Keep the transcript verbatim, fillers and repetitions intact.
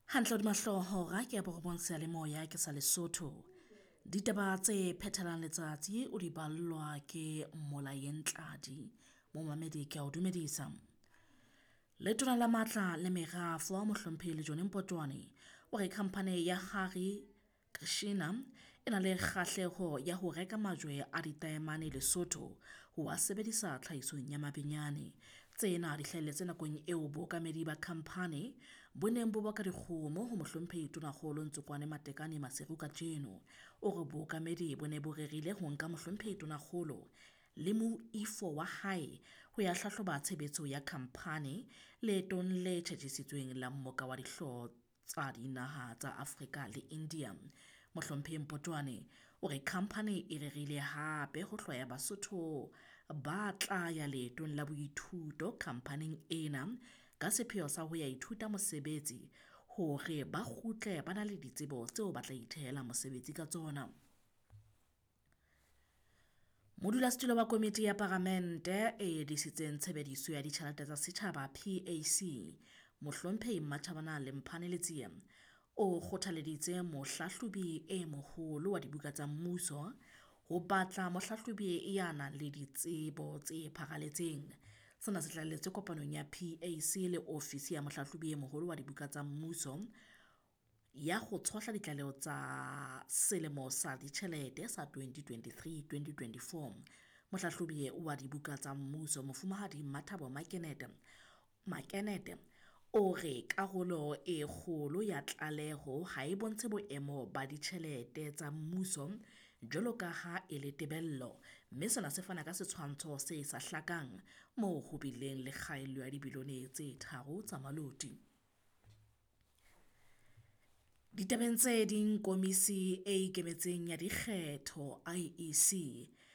Hantle hodima hlooho ga ke a borobong seyalemoya ke sa Lesotho. Ditaba tse phethalang letsatsi o di ballwa ke Molayeng Tladi. Momamedi ke a o dumedisa. Letona la matla le merafo wa mohlomphehi John Mpotwane o re khamphane ya Harry Krishna e na le kgahleho ya ho reka majwe a ditaemane Lesotho ho a sebedisa tlhahisong ya mabenyane. Tsena di hlahelletse nakong eo bookamedi ba khamphane bo neng bo boka dikgomo ho mohlomphehi Tonakgolo Ntsukwane Matekane Maseru kajeno. O re bookamedi bo ne bo rerile ho nka mohlomphehi Tonakgolo le moifo wa hae ho ya hlahloba tshebetso ya khamphane leetong le tjhetjhisitsweng la mmoka wa dihlooho tsa dinaha tsa Afrika le India. Mohlomphehi Mpotwane o re khamphane e rerile hape ho hloya Basotho ba tla ya leetong la boithuto khamphaneng ena ka sepheo sa ho ya ithuta mosebetsi hore ba kgutle ba na le ditsebo tseo ba tla ithehela mosebetsi ka tsona. Modulasetulo wa komiti ya Palamente e edisitseng tshebediso ya ditjhelete tsa setjhaba P A C, Mohlomphehi Mmatjhabana Lemphane Letsiya, o kgothaleditse mohlahlobi e moholo wa dibuka tsa mmuso ho batla mohlahlobi ya nang le ditsebo tse pharaletseng. Sena se hlahelletse kopanong ya P A C le ofisi ya mohlahlobi e moholo wa dibuka tsa mmuso ya ho tshohla ditlaleho tsa selemo sa ditjhelete sa twenty twenty-three twenty twenty-four. Mohlahlobi wa dibuka tsa mmuso Mofumahadi Mmathabo Makenete Makenete o re karolo e kgolo ya tlaleho ha e bontshe boemo ba ditjhelete tsa mmuso jwalo ka ha e le tebello, mme sena se fana ka setshwantsho se sa hlakang moo ho bileng le kgaello ya dibilione tse tharo tsa maloti. Ditabeng tse ding, komisi e ikemetseng ya dikgetho I E C